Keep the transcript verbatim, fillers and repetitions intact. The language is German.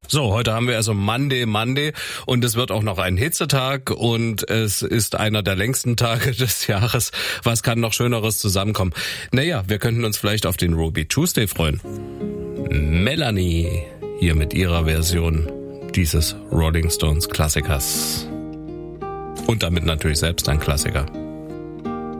So, heute haben wir also Monday, Monday und es wird auch noch ein Hitzetag und es ist einer der längsten Tage des Jahres. Was kann noch Schöneres zusammenkommen? Naja, wir könnten uns vielleicht auf den Ruby Tuesday freuen. Melanie hier mit ihrer Version dieses Rolling Stones Klassikers. Und damit natürlich selbst ein Klassiker.